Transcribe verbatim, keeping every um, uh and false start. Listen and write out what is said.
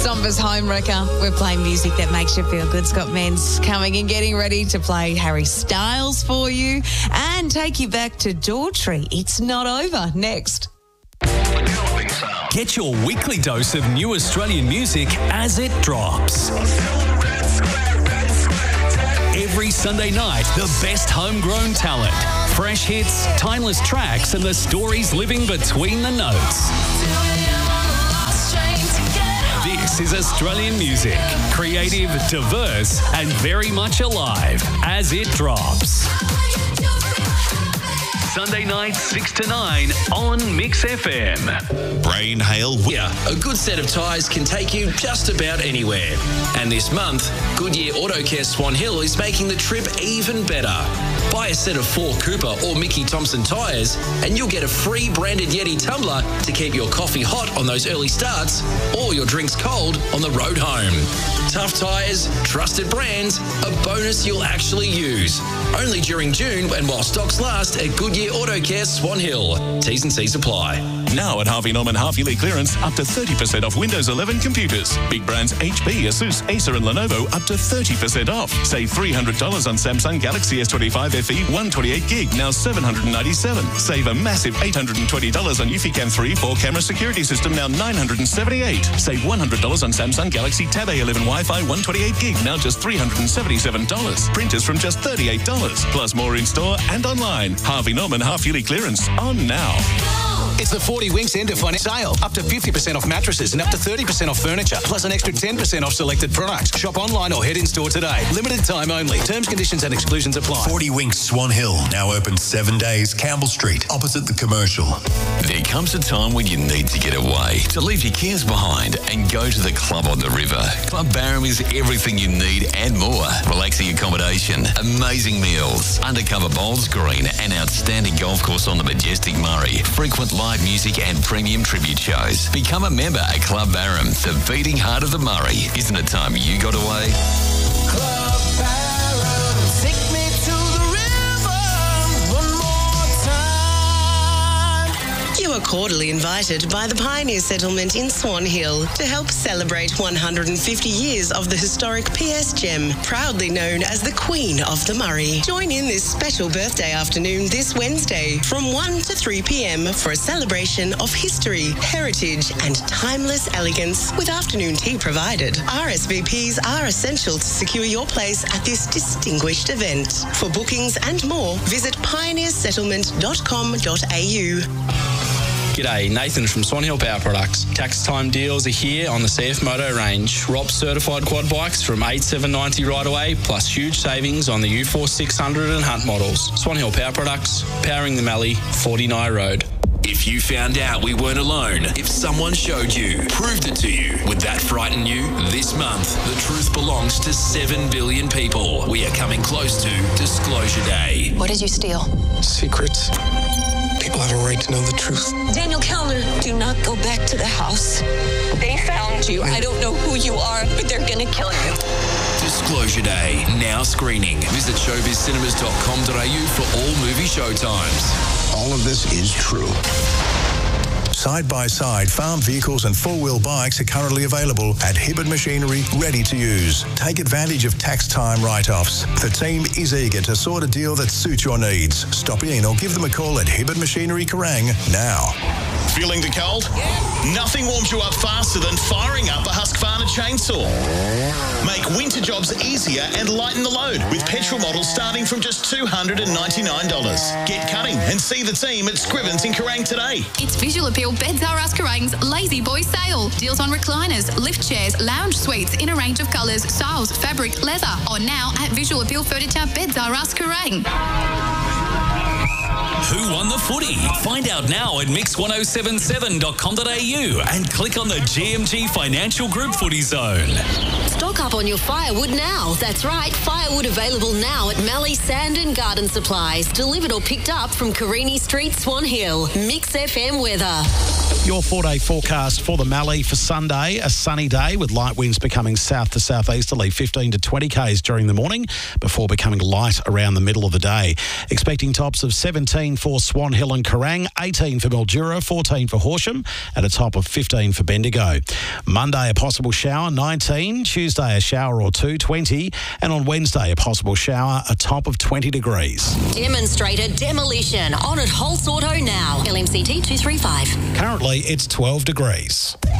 Zomba's Home Wrecker. We're playing music that makes you feel good. Scott Men's coming and getting ready to play Harry Styles for you and take you back to Daughtry. It's not over. Next. Get your weekly dose of new Australian music as it drops. Every Sunday night, the best homegrown talent, fresh hits, timeless tracks, and the stories living between the notes. This is Australian music, creative, diverse, and very much alive as it drops. Sunday night, six to nine on Mix F M. Rain, hail, yeah, a good set of tyres can take you just about anywhere. And this month, Goodyear Autocare Swan Hill is making the trip even better. Buy a set of four Cooper or Mickey Thompson tyres and you'll get a free branded Yeti tumbler to keep your coffee hot on those early starts or your drinks cold on the road home. Tough tyres, trusted brands, a bonus you'll actually use. Only during June and while stocks last at Goodyear Autocare Swan Hill. T's and C's apply. Now at Harvey Norman half-yearly clearance, up to thirty percent off Windows eleven computers. Big brands H P, Asus, Acer and Lenovo up to thirty percent off. Save three hundred dollars on Samsung Galaxy S twenty-five F E one twenty-eight gig, now seven hundred ninety-seven dollars. Save a massive eight hundred twenty dollars on Eufy three four-camera security system, now nine hundred seventy-eight dollars. Save one hundred dollars on Samsung Galaxy Tab A eleven Wi-Fi one twenty-eight gig, now just three hundred seventy-seven dollars. Printers from just thirty-eight dollars. Plus more in-store and online. Harvey Norman half-yearly clearance on now. It's the forty Winks end of financial sale. Up to fifty percent off mattresses and up to thirty percent off furniture, plus an extra ten percent off selected products. Shop online or head in store today. Limited time only. Terms, conditions and exclusions apply. forty Winks Swan Hill, now open seven days. Campbell Street, opposite the Commercial. There comes a time when you need to get away, to leave your cares behind and go to the club on the river. Club Barham is everything you need and more. Relaxing accommodation, amazing meals, undercover bowls green, and outstanding golf course on the majestic Murray. Frequent live music and premium tribute shows. Become a member at Club Barham, the beating heart of the Murray. Isn't it time you got away? Club Barham, take me to the river one more time. You are cordially invited by the Pioneer Settlement in Swan Hill to help celebrate one hundred fifty years of the historic P S Gem, proudly known as the Queen of the Murray. Join in this special birthday afternoon this Wednesday from one to three p.m. for a celebration of history, heritage and timeless elegance with afternoon tea provided. R S V Ps are essential to secure your place at this distinguished event. For bookings and more, visit pioneer settlement dot com dot a u. G'day, Nathan from Swan Hill Power Products. Tax time deals are here on the C F Moto range. R O P certified quad bikes from eight seven ninety right away, plus huge savings on the U four six hundred and Hunt models. Swan Hill Power Products, powering the Mallee, forty-nine Road. If you found out we weren't alone, if someone showed you, proved it to you, would that frighten you? This month, the truth belongs to seven billion people. We are coming close to Disclosure Day. What did you steal? Secrets. People have a right to know the truth. Daniel Kellner, do not go back to the house. They found you. I don't know who you are, but they're gonna kill you. Disclosure Day, now screening. Visit showbiz cinemas dot com dot a u for all movie showtimes. All of this is true. Side-by-side farm vehicles and four-wheel bikes are currently available at Hibbard Machinery, ready to use. Take advantage of tax time write-offs. The team is eager to sort a deal that suits your needs. Stop in or give them a call at Hibbard Machinery Kerrang now. Feeling the cold? Nothing warms you up faster than firing up a Husqvarna chainsaw. Make winter jobs easier and lighten the load with petrol models starting from just two hundred ninety-nine dollars. Get cutting and see the team at Scrivens in Kerrang today. It's Visual Appeal Beds Are Us Kerrang's Lazy Boy Sale. Deals on recliners, lift chairs, lounge suites in a range of colours, styles, fabric, leather. On now at Visual Appeal Furniture Beds Are Us Kerrang. Who won the footy? Find out now at mix ten seventy-seven dot com dot a u and click on the G M G Financial Group Footy Zone. Stock up on your firewood now. That's right, firewood available now at Mallee Sand and Garden Supplies. Delivered or picked up from Carini Street, Swan Hill. Mix F M weather. Your four-day forecast for the Mallee for Sunday, a sunny day with light winds becoming south to southeasterly, fifteen to twenty kays during the morning before becoming light around the middle of the day. Expecting tops of seventeen for Swan Hill and Kerrang, eighteen for Mildura, fourteen for Horsham, and a top of fifteen for Bendigo. Monday, a possible shower, nineteen. Tuesday, a shower or two, twenty. And on Wednesday, a possible shower, a top of twenty degrees. Demonstrator demolition on at Holtz Auto now. L M C T two three five. Currently, it's twelve degrees.